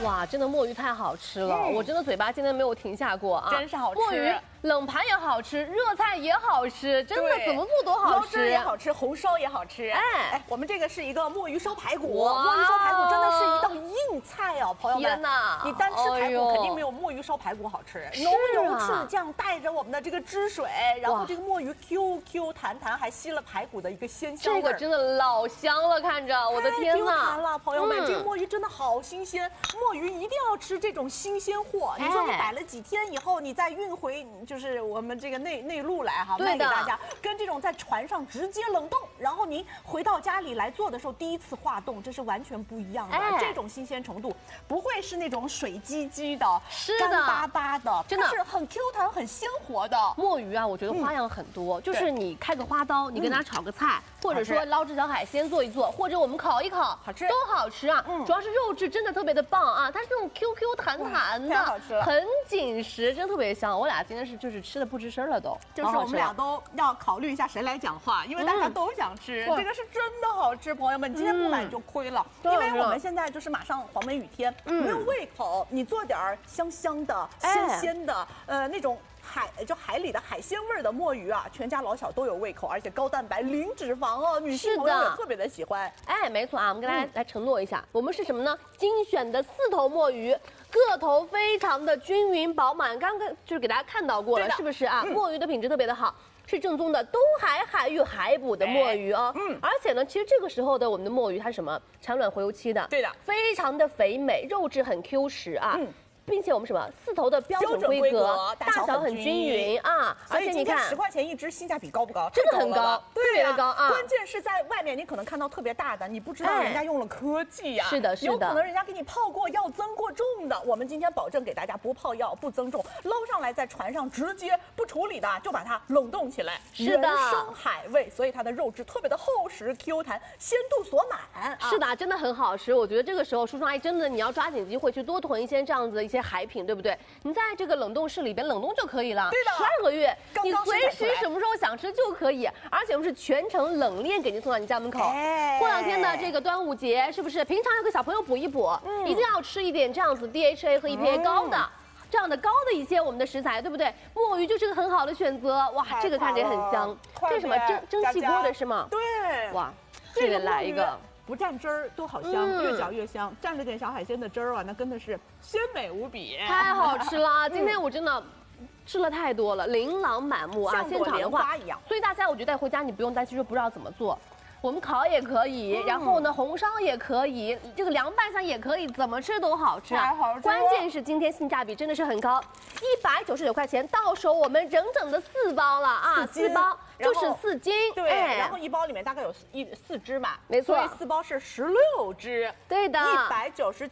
哇，真的墨鱼太好吃了，我真的嘴巴今天没有停下过啊！ 真是好吃。 墨鱼冷盘也好吃，热菜也好吃，真的怎么做都好吃。 捞汁也好吃，红烧也好吃。哎，我们这个是一个墨鱼烧排骨，墨鱼烧排骨真的是一道硬菜哦，朋友们。 天哪！ 你单吃排骨肯定没有墨鱼烧排骨好吃。浓油赤酱带着我们的这个汁水，然后这个墨鱼 QQ 弹弹，还吸了排骨的一个鲜香味。 这个真的老香了，看着我的天哪！ 太 Q 弹了，朋友们，这个墨鱼真的好新鲜，墨鱼一定要吃这种新鲜货。你说你摆了几天以后，你再运回就是我们这个内陆来哈，卖给大家，跟这种在船上直接冷冻，然后您回到家里来做的时候，第一次化冻，这是完全不一样的。这种新鲜程度不会是那种水唧唧的、干巴巴的，真的是很 Q 弹、很鲜活的墨鱼啊。我觉得花样很多，就是你开个花刀，你跟它炒个菜，或者说捞只小海鲜做一做，或者我们烤一烤， 好吃都好吃啊。主要是肉质真的特别的棒啊，它是那种 QQ 弹弹的， 太好吃了， 很紧实，真的特别香。我俩今天就是吃的不吱声了都， 就是我们俩都要考虑一下谁来讲话，因为大家都想吃，这个是真的好吃，朋友们，今天不买就亏了，因为我们现在就是马上黄梅雨天，没有胃口，你做点香香的、鲜鲜的，那种。海里的海鲜味的墨鱼啊，全家老小都有胃口，而且高蛋白、零脂肪哦，女性朋友也特别的喜欢。 哎，没错啊，我们跟大家来承诺一下，我们是什么呢？精选的4头墨鱼，个头非常的均匀饱满。刚刚就是给大家看到过了，是不是啊？墨鱼的品质特别的好。是正宗的东海海域海捕的墨鱼哦，而且呢，其实这个时候的我们的墨鱼它是什么？产卵回游期的， 对的， 非常的肥美，肉质很 Q 实啊。并且我们什么4头的标准规格，大小很均匀啊，而且你看 10块钱一只，性价比高不高？ 真的很高，特别的高啊！ 关键是在外面你可能看到特别大的，你不知道人家用了科技呀， 是的， 有可能人家给你泡过药增过重的。我们今天保证给大家不泡药不增重，捞上来在船上直接不处理的就把它冷冻起来， 是的， 原生海味，所以它的肉质特别的厚实 Q 弹，鲜度所满。 是的，真的很好吃。我觉得这个时候叔叔阿姨真的你要抓紧机会去多囤一些这样子的一些海品，对不对？你在这个冷冻室里边冷冻就可以了， 对的 ，12个月，你随时什么时候想吃就可以，而且我们是全程冷链给您送到你家门口。过2天的这个端午节，是不是平常要给小朋友补一补，一定要吃一点这样子 DHA 和 EPA 高的。这样的高的一些我们的食材，对不对？墨鱼就是个很好的选择。哇，这个看着也很香。这是什么蒸汽锅的是吗？ 对。 哇，这个来一个。 不蘸汁儿都好香，越嚼越香。蘸了点小海鲜的汁儿啊，那真的是鲜美无比， 太好吃了！今天我真的吃了太多了，琳琅满目啊！现场的话，所以大家我觉得带回家你不用担心说不知道怎么做。我们烤也可以，然后呢红烧也可以，这个凉拌上也可以，怎么吃都好吃啊！关键是今天性价比真的是很高，199块钱到手，我们整整的4包了啊，4包就是4斤， 对，然后1包里面大概有4只嘛， 没错， 所以4包是16只， 对的 199。